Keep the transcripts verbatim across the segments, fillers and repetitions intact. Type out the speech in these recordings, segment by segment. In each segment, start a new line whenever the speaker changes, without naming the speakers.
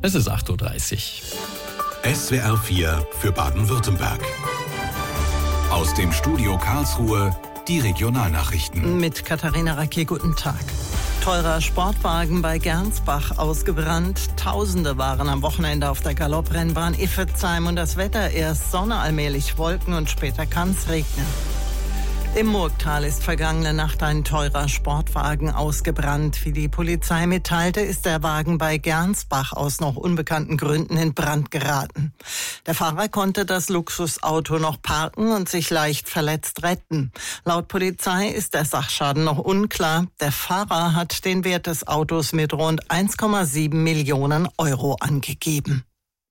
Es ist acht Uhr dreißig.
S W R vier für Baden-Württemberg. Aus dem Studio Karlsruhe die Regionalnachrichten.
Mit Katharina Racke, guten Tag. Teurer Sportwagen bei Gernsbach ausgebrannt. Tausende waren am Wochenende auf der Galopprennbahn Iffezheim und das Wetter erst Sonne, allmählich Wolken und später kann es regnen. Im Murgtal ist vergangene Nacht ein teurer Sportwagen ausgebrannt. Wie die Polizei mitteilte, ist der Wagen bei Gernsbach aus noch unbekannten Gründen in Brand geraten. Der Fahrer konnte das Luxusauto noch parken und sich leicht verletzt retten. Laut Polizei ist der Sachschaden noch unklar. Der Fahrer hat den Wert des Autos mit rund eins Komma sieben Millionen Euro angegeben.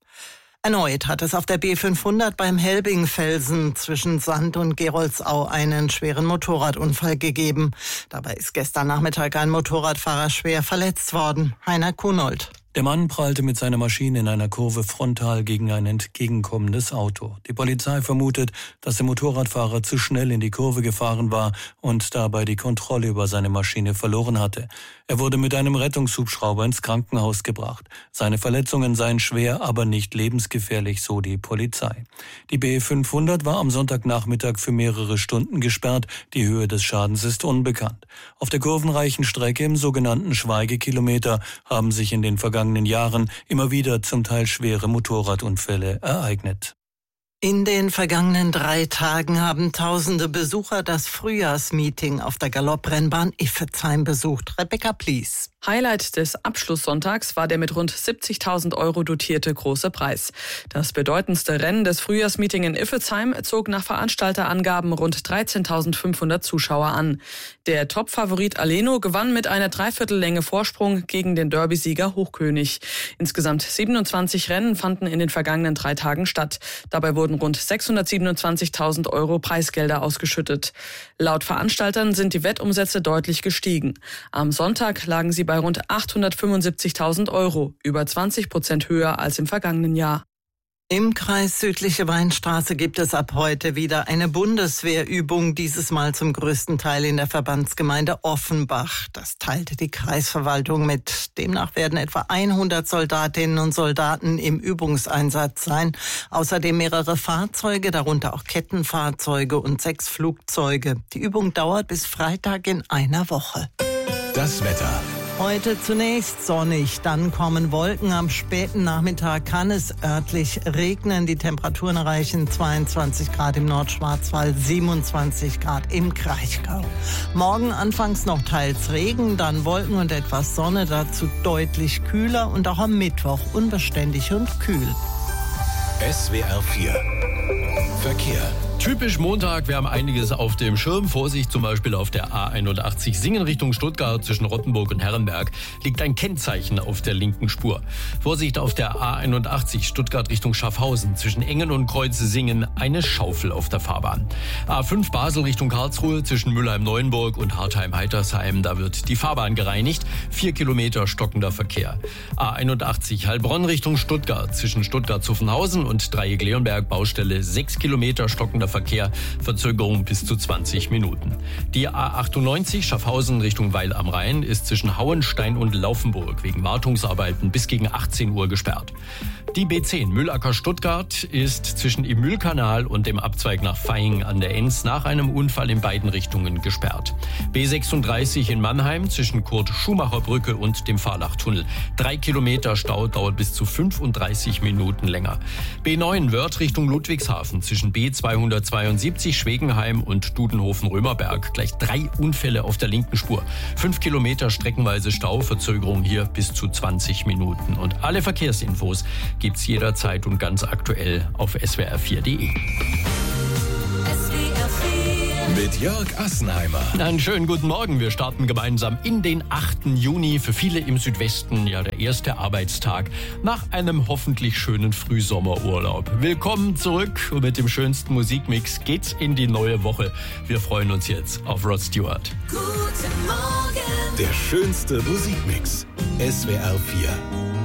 Erneut hat es auf der B fünfhundert beim Helbingfelsen zwischen Sand und Geroldsau einen schweren Motorradunfall gegeben. Dabei ist gestern Nachmittag ein Motorradfahrer schwer verletzt worden. Heiner Kunold.
Der Mann prallte mit seiner Maschine in einer Kurve frontal gegen ein entgegenkommendes Auto. Die Polizei vermutet, dass der Motorradfahrer zu schnell in die Kurve gefahren war und dabei die Kontrolle über seine Maschine verloren hatte. Er wurde mit einem Rettungshubschrauber ins Krankenhaus gebracht. Seine Verletzungen seien schwer, aber nicht lebensgefährlich, so die Polizei. Die B fünfhundert war am Sonntagnachmittag für mehrere Stunden gesperrt. Die Höhe des Schadens ist unbekannt. Auf der kurvenreichen Strecke im sogenannten Schweigekilometer haben sich in den vergangenen Jahren immer wieder zum Teil schwere Motorradunfälle ereignet.
In den vergangenen drei Tagen haben tausende Besucher das Frühjahrsmeeting auf der Galopprennbahn Iffezheim besucht. Rebecca Plies.
Highlight des Abschlusssonntags war der mit rund siebzigtausend Euro dotierte große Preis. Das bedeutendste Rennen des Frühjahrsmeeting in Iffezheim zog nach Veranstalterangaben rund dreizehntausendfünfhundert Zuschauer an. Der Topfavorit Aleno gewann mit einer Dreiviertellänge Vorsprung gegen den Derby-Sieger Hochkönig. Insgesamt siebenundzwanzig Rennen fanden in den vergangenen drei Tagen statt. Dabei wurden rund sechshundertsiebenundzwanzigtausend Euro Preisgelder ausgeschüttet. Laut Veranstaltern sind die Wettumsätze deutlich gestiegen. Am Sonntag lagen sie bei rund achthundertfünfundsiebzigtausend Euro, über zwanzig Prozent höher als im vergangenen Jahr.
Im Kreis Südliche Weinstraße gibt es ab heute wieder eine Bundeswehrübung, dieses Mal zum größten Teil in der Verbandsgemeinde Offenbach. Das teilte die Kreisverwaltung mit. Demnach werden etwa hundert Soldatinnen und Soldaten im Übungseinsatz sein. Außerdem mehrere Fahrzeuge, darunter auch Kettenfahrzeuge und sechs Flugzeuge. Die Übung dauert bis Freitag in einer Woche.
Das Wetter.
Heute zunächst sonnig, dann kommen Wolken. Am späten Nachmittag kann es örtlich regnen. Die Temperaturen erreichen zweiundzwanzig Grad im Nordschwarzwald, siebenundzwanzig Grad im Kraichgau. Morgen anfangs noch teils Regen, dann Wolken und etwas Sonne, dazu deutlich kühler und auch am Mittwoch unbeständig und kühl.
S W R vier Verkehr.
Typisch Montag, wir haben einiges auf dem Schirm. Vorsicht, zum Beispiel auf der A einundachtzig Singen Richtung Stuttgart zwischen Rottenburg und Herrenberg liegt ein Kennzeichen auf der linken Spur. Vorsicht auf der A einundachtzig Stuttgart Richtung Schaffhausen zwischen Engen und Kreuz Singen eine Schaufel auf der Fahrbahn. A fünf Basel Richtung Karlsruhe zwischen Mülheim-Neuenburg und Hartheim-Heitersheim, da wird die Fahrbahn gereinigt. Vier Kilometer stockender Verkehr. A einundachtzig Heilbronn Richtung Stuttgart zwischen Stuttgart-Zuffenhausen und Dreieck-Leonberg Baustelle sechs Kilometer stockender Verkehr, Verzögerung bis zu zwanzig Minuten. Die A achtundneunzig Schaffhausen Richtung Weil am Rhein ist zwischen Hauenstein und Laufenburg wegen Wartungsarbeiten bis gegen achtzehn Uhr gesperrt. Die B zehn Mühlacker Stuttgart ist zwischen im Mühlkanal und dem Abzweig nach Vaihingen an der Enz nach einem Unfall in beiden Richtungen gesperrt. B sechsunddreißig in Mannheim zwischen Kurt-Schumacher-Brücke und dem Fahrlachtunnel. Drei Kilometer Stau, dauert bis zu fünfunddreißig Minuten länger. B neun Wörth Richtung Ludwigshafen zwischen B zweihundertzweiundsiebzig Schwegenheim und Dudenhofen-Römerberg. Gleich drei Unfälle auf der linken Spur. Fünf Kilometer streckenweise Stau, Verzögerung hier bis zu zwanzig Minuten. Und alle Verkehrsinfos gibt's jederzeit und ganz aktuell auf S W R vier Punkt de.
Mit Jörg Assenheimer.
Einen schönen guten Morgen. Wir starten gemeinsam in den achten Juni. Für viele im Südwesten ja der erste Arbeitstag nach einem hoffentlich schönen Frühsommerurlaub. Willkommen zurück und mit dem schönsten Musikmix geht's in die neue Woche. Wir freuen uns jetzt auf Rod Stewart.
Guten Morgen. Der schönste Musikmix. S W R vier.